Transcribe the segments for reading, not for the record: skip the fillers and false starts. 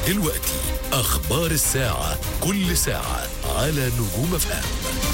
دلوقتي أخبار الساعة، كل ساعة على نجوم FM.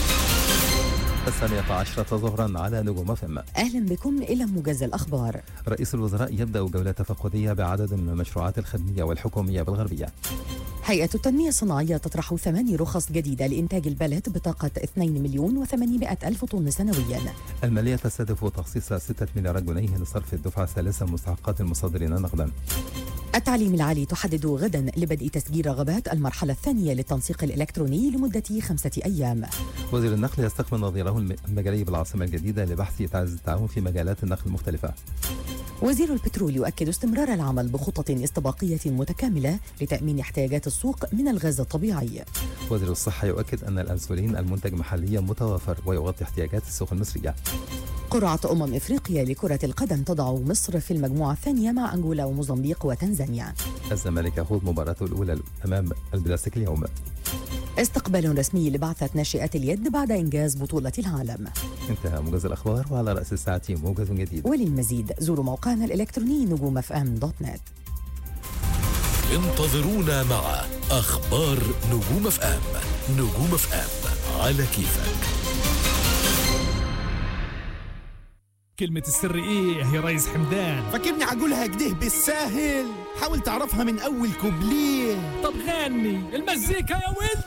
12 ظهرا على نجوم FM. أهلا بكم إلى موجز الأخبار. رئيس الوزراء يبدأ جولة تفقدية بعدد من المشروعات الخدمية والحكومية بالغربية. هيئة التنمية الصناعية تطرح 8 رخص جديدة لإنتاج البلد بطاقة 2,800,000 طن سنويا. المالية تستهدف تخصيص 6 مليار جنيه لصرف الدفعة الثالثة من مستحقات المصدرين نقدا. التعليم العالي تحدد غدا لبدء تسجيل رغبات المرحلة الثانية للتنسيق الإلكتروني لمدة 5 أيام. وزير النقل يستقبل نظيره المجالي بالعاصمة الجديدة لبحث تعزيز التعاون في مجالات النقل المختلفة. وزير البترول يؤكد استمرار العمل بخطط استباقية متكاملة لتأمين احتياجات السوق من الغاز الطبيعي. وزير الصحة يؤكد أن الأنسولين المنتج محليا متوافر ويغطي احتياجات السوق المصرية. قرعة إفريقيا لكرة القدم تضع مصر في المجموعة الثانية مع أنغولا وموزمبيق وتنزانيا. الزمالك يخوض مباراته الأولى أمام البلاستيك اليوم. استقبال رسمي لبعثة ناشئات اليد بعد إنجاز بطولة العالم. انتهى موجز الأخبار، وعلى رأس الساعة موجز جديد. وللمزيد زوروا موقعنا الإلكتروني نجومfm.net. انتظرونا مع أخبار نجوم FM. نجوم FM على كيفك. كلمة السر ايه يا ريس حمدان؟ فاكرني عقولها كده بالساهل؟ حاول تعرفها من اول كوبليه. طب غني المزيكا يا ولد.